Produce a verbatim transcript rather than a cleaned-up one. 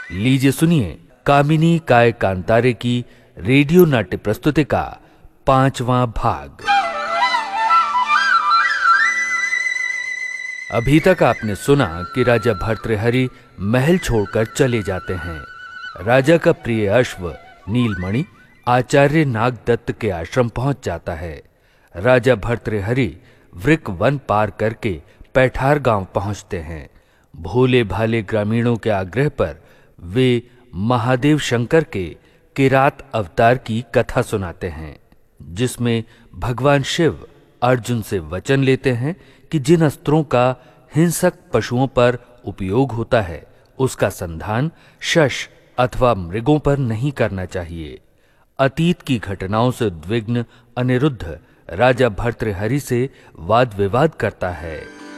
लीजिए सुनिए कामिनी काय कांतारे की रेडियो नाट्य प्रस्तुति का पांचवां भाग। अभी तक आपने सुना कि राजा भर्तृहरि महल छोड़कर चले जाते हैं। राजा का प्रिय अश्व नीलमणि आचार्य नागदत्त के आश्रम पहुंच जाता है। राजा भर्तृहरि वृक वन पार करके पैठार गांव पहुंचते हैं। भोले भाले ग्रामीणों के आग्रह पर वे महादेव शंकर के किरात अवतार की कथा सुनाते हैं, जिसमें भगवान शिव अर्जुन से वचन लेते हैं कि जिन अस्त्रों का हिंसक पशुओं पर उपयोग होता है उसका संधान शश अथवा मृगों पर नहीं करना चाहिए। अतीत की घटनाओं से उद्विग्न अनिरुद्ध राजा भर्तृहरि से वाद विवाद करता है।